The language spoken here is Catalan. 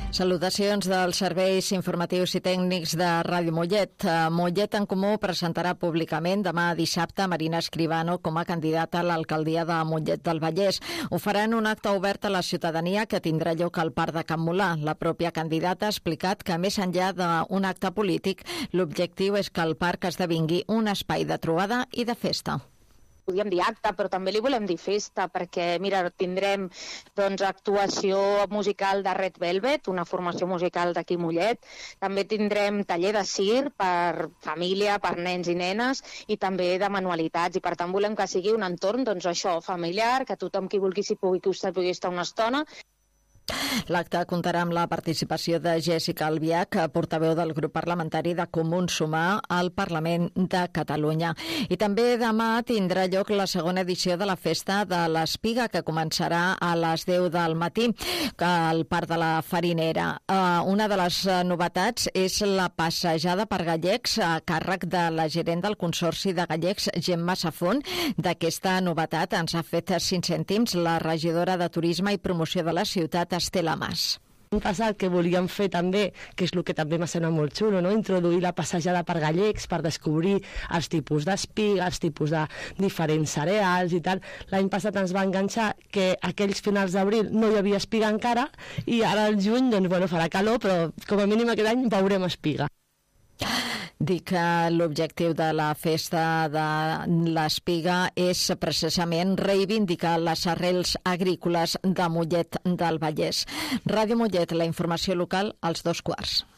Salutacions dels serveis informatius i tècnics de Ràdio Mollet. Mollet en Comú presentarà públicament demà dissabte Marina Escribano com a candidata a l'alcaldia de Mollet del Vallès. Ho farà en un acte obert a la ciutadania que tindrà lloc al Parc de Can Molà. La pròpia candidata ha explicat que, més enllà d'un acte polític, l'objectiu és que el parc esdevingui un espai de trobada i de festa. Podríem dir acte, però també li volem dir festa, perquè mira, tindrem actuació musical de Red Velvet, una formació musical d'aquí Mollet. També tindrem taller de circ per família, per nens i nenes, i també de manualitats. I per tant volem que sigui un entorn familiar, que tothom qui vulgui s'hi pugui estar una estona. L'acte comptarà amb la participació de Jessica Albiach, portaveu del grup parlamentari de Comuns Sumar al Parlament de Catalunya. I també demà tindrà lloc la segona edició de la Festa de l'Espiga, que començarà a les 10 del matí al Parc de la Farinera. Una de les novetats és la passejada per gallecs a càrrec de la gerent del Consorci de Gallecs, Gemma Safont. D'aquesta novetat ens ha fet 5 cèntims la regidora de Turisme i Promoció de la ciutat, Estela Mas. L'any passat que volíem fer també, que és el que també m'ha semblat molt xulo, no? Introduir la passejada per gallecs per descobrir els tipus d'espiga, els tipus de diferents cereals i tal. L'any passat ens va enganxar que aquells finals d'abril no hi havia espiga encara i ara al juny farà calor, però com a mínim aquest any veurem espiga. Dic que l'objectiu de la Festa de l'Espiga és precisament reivindicar les arrels agrícoles de Mollet del Vallès. Ràdio Mollet, la informació local als 2:15.